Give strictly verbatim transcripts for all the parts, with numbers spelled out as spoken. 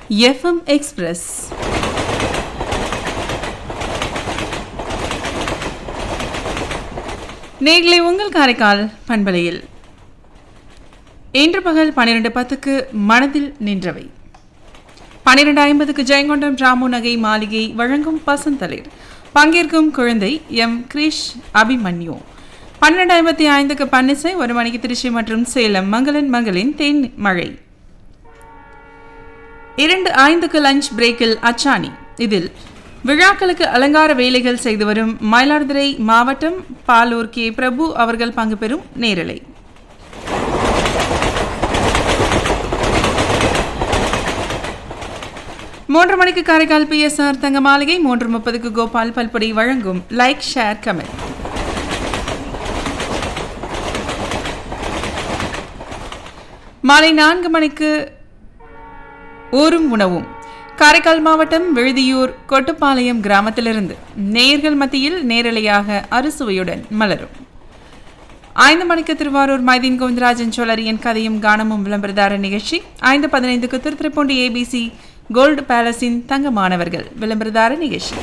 FM express. நேர்களை உங்கள் காரைக்கால் பண்பலையில் இன்று பகல் பனிரெண்டு பத்துக்கு மனதில் நின்றவை, பனிரெண்டு ஐம்பதுக்கு ஜெயங்கொண்டம் ராமு நகை மாளிகை வழங்கும் பசந்தளிர், பங்கேற்கும் குழந்தை எம் கிரிஷ் அபிமன்யு. பன்னிரண்டு ஐம்பத்தி ஐந்துக்கு பன்னிசை, ஒரு மணிக்கு திருச்சி மற்றும் சேலம் மங்களன் மங்களின் தேன் மழை. இரண்டு ஐந்துக்கு லஞ்ச் பிரேக்கில் அச்சாணி. இதில் விழாக்களுக்கு அலங்கார வேலைகள் செய்து வரும் மயிலாடுதுறை மாவட்டம் பாலூர் கே பிரபு அவர்கள் பங்கு பெறும் நேரலை. மூன்று மணிக்கு காரைக்கால் பி எஸ் ஆர் தங்க மாளிகை, மூன்று முப்பதுக்கு கோபால் பல்பொடி வழங்கும் லைக் ஷேர் கமெண்ட். மாலை நான்கு மணிக்கு ஊரும் உணவும், காரைக்கால் மாவட்டம் விழுதியூர் கொட்டுப்பாளையம் கிராமத்திலிருந்து நேயர்கள் மத்தியில் நேரலையாக அறுசுவையுடன் மலரும். ஐந்து மணிக்கு திருவாரூர் மைதீன் கோவிந்தராஜன் சோழரியின் கதையும் கானமும் விளம்பரதார நிகழ்ச்சி. ஐந்து பதினைந்துக்கு திருத்துறைப்பூண்டி ஏபிசி கோல்டு பேலஸின் தங்க மாணவர்கள் விளம்பரதார நிகழ்ச்சி.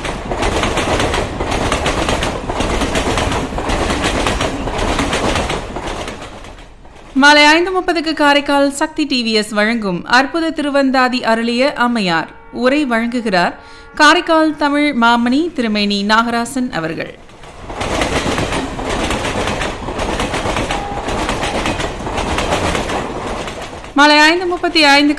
மாலை ஐந்து முப்பதுக்கு காரைக்கால் சக்தி டிவிஎஸ் வழங்கும் அற்புத திருவந்தாதி அருளிய அம்மையார் உரை வழங்குகிறார் காரைக்கால் தமிழ் மாமணி திருமேனி நாகராசன் அவர்கள். மாலை ஐந்து முப்பத்தி ஐந்துக்கு